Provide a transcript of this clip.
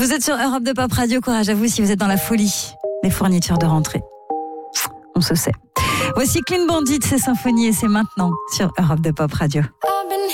Vous êtes sur Europe de Pop Radio. Courage à vous si vous êtes dans la folie des fournitures de rentrée. On se sait. Voici Clean Bandit, c'est Symphonie et c'est maintenant sur Europe de Pop Radio.